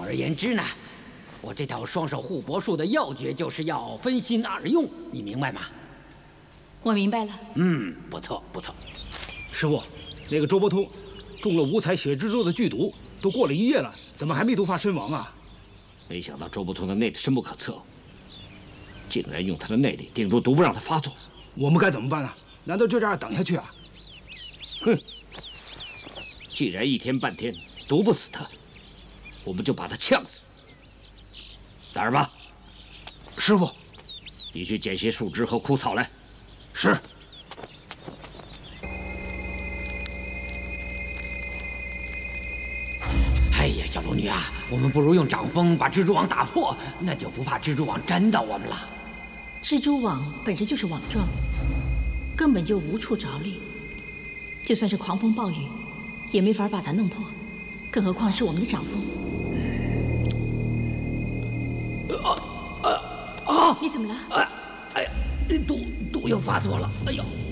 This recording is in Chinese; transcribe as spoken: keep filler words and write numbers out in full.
而言之呢，我这套双手护脖术的要诀就是要分心二用，你明白吗？ 我明白了。 嗯，不错不错。 师傅，那个周伯通中了五彩血之咒的剧毒，都过了一夜了，怎么还没毒发身亡啊？ 没想到周伯通的内力深不可测，竟然用他的内力顶住毒，不让他发作。 我们该怎么办啊？难道就这样等下去啊？ 哼！既然一天半天毒不死他，我们就把他呛死。大二八， 师傅， 你去捡些树枝和枯草来。 是。 哎呀，小龙女啊，我们不如用掌风把蜘蛛网打破，那就不怕蜘蛛网粘到我们了。 蜘蛛网本身就是网状，根本就无处着力，就算是狂风暴雨，也没法把它弄破，更何况是我们的掌风。 啊啊！ 你怎么了？ 哎，哎呀，毒毒又发作了！哎呦！